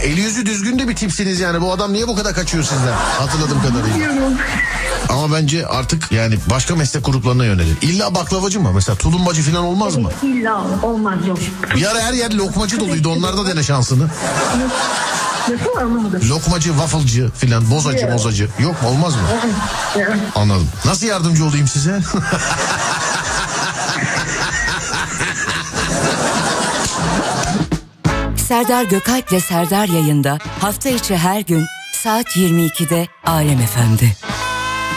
eli yüzü düzgün de bir tipsiniz yani. Bu adam niye bu kadar kaçıyor sizden? Hatırladığım kadarıyla. Ama bence artık yani başka meslek gruplarına yönelin. İlla baklavacı mı? Mesela tulumbacı falan olmaz mı? İlla olmaz, yok. Bir ara her yer lokmacı doluydu. Onlarda dene şansını. Nasıl, anlamadım. Lokmacı, wafflecı filan, bozacı, mozacı. Yok mu, olmaz mı? Anladım. Nasıl yardımcı olayım size? Serdar Gökalp'le Serdar yayında hafta içi her gün saat 22'de Alem FM'de.